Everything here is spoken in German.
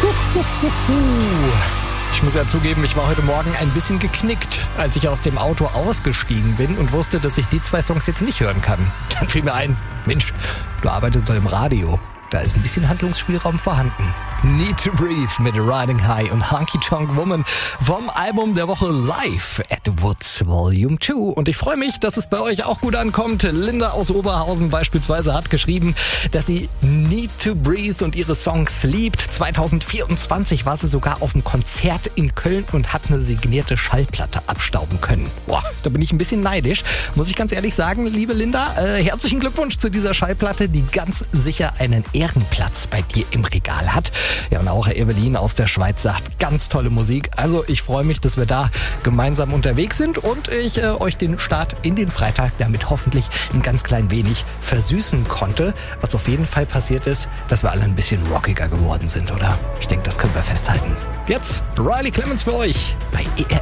Ich muss ja zugeben, ich war heute Morgen ein bisschen geknickt, als ich aus dem Auto ausgestiegen bin und wusste, dass ich die 2 Songs jetzt nicht hören kann. Dann fiel mir ein, Mensch, du arbeitest doch im Radio. Da ist ein bisschen Handlungsspielraum vorhanden. Need to Breathe mit Riding High und Honky Tonk Woman vom Album der Woche Live at the Woods Volume 2. Und ich freue mich, dass es bei euch auch gut ankommt. Linda aus Oberhausen beispielsweise hat geschrieben, dass sie Need to Breathe und ihre Songs liebt. 2024 war sie sogar auf einem Konzert in Köln und hat eine signierte Schallplatte abstauben können. Boah, da bin ich ein bisschen neidisch, muss ich ganz ehrlich sagen, liebe Linda. Herzlichen Glückwunsch zu dieser Schallplatte, die ganz sicher einen Ehrenplatz bei dir im Regal hat. Ja, und auch Evelyn aus der Schweiz sagt, ganz tolle Musik. Also ich freue mich, dass wir da gemeinsam unterwegs sind und ich euch den Start in den Freitag damit hoffentlich ein ganz klein wenig versüßen konnte. Was auf jeden Fall passiert ist, dass wir alle ein bisschen rockiger geworden sind, oder? Ich denke, das können wir festhalten. Jetzt Riley Clemens für euch bei ERF.